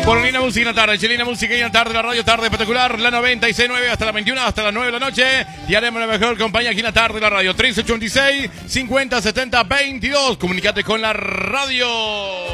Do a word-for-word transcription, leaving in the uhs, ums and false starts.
Por Linda Música en la tarde, Chilena Música en la tarde, la radio tarde espectacular, la noventa y seis punto nueve hasta las veintiuna, hasta las nueve de la noche. Y haremos la mejor compañía aquí en la tarde, la radio tres ocho seis, cincuenta setenta veintidós. Comunicate con la radio.